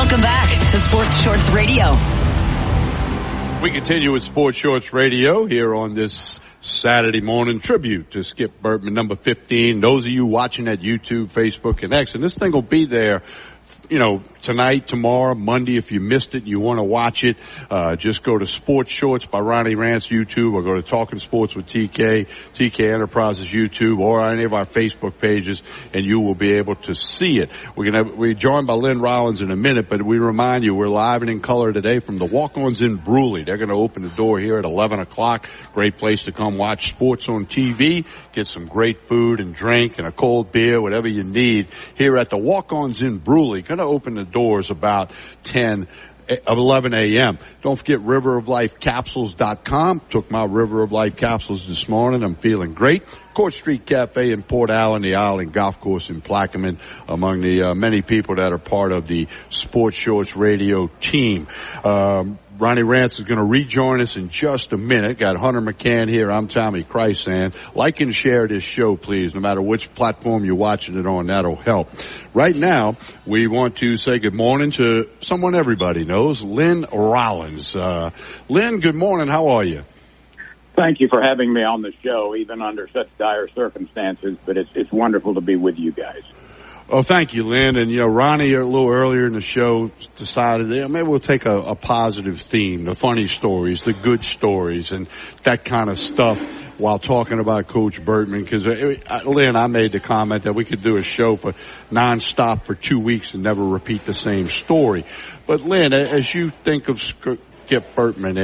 Welcome back to Sports Shorts Radio. We continue with Sports Shorts Radio here on this Saturday morning tribute to Skip Bertman, number 15. Those of you watching at YouTube, Facebook, and X, and this thing will be there, you know, tonight, tomorrow, Monday. If you missed it and you want to watch it, just go to Sports Shorts by Ronnie Rance YouTube, or go to Talking Sports with TK Enterprises YouTube, or any of our Facebook pages, and you will be able to see it. We're joined by Lynn Rollins in a minute, but we remind you we're live and in color today from the Walk-Ons in Brewley. They're going to open the door here at 11 o'clock. Great place to come watch sports on TV, get some great food and drink and a cold beer, whatever you need, here at the Walk-Ons in Brewley. Going to open the doors about 11 a.m. Don't forget riveroflifecapsules.com. Took my River of Life capsules this morning. I'm feeling great. Court Street Cafe in Port Allen, the Island Golf Course in Plaquemine, among the many people that are part of the Sports Shorts Radio team. Ronnie Rance is going to rejoin us in just a minute. Got Hunter McCann here. I'm Tommy Chrysan. Like and share this show, please. No matter which platform you're watching it on, that'll help. Right now, we want to say good morning to someone everybody knows, Lynn Rollins. Lynn, good morning. How are you? Thank you for having me on the show, even under such dire circumstances. But it's wonderful to be with you guys. Oh, thank you, Lynn. And, you know, Ronnie, a little earlier in the show, decided that maybe we'll take a positive theme, the funny stories, the good stories, and that kind of stuff while talking about Coach Bertman. Because, Lynn, I made the comment that we could do a show for nonstop for 2 weeks and never repeat the same story. But, Lynn, as you think of Skip Bertman